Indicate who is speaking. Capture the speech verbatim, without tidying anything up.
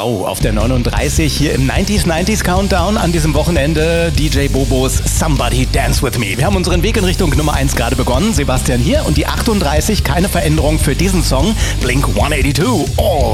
Speaker 1: Wow, auf der neununddreißig hier im neunziger neunziger Countdown an diesem Wochenende D J Bobos Somebody Dance With Me. Wir haben unseren Weg in Richtung Nummer eins gerade begonnen. Sebastian hier und die achtunddreißig, keine Veränderung für diesen Song. Blink one eighty-two, All